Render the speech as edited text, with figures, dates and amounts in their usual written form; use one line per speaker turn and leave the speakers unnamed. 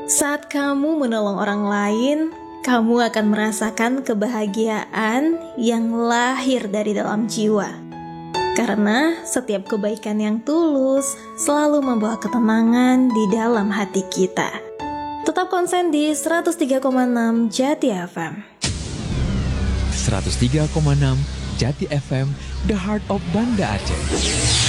Saat kamu menolong orang lain, kamu akan merasakan kebahagiaan yang lahir dari dalam jiwa. Karena setiap kebaikan yang tulus selalu membawa ketenangan di dalam hati kita. Tetap konsen di 103,6 Jati FM.
103,6 Jati FM, The Heart of Banda Aceh.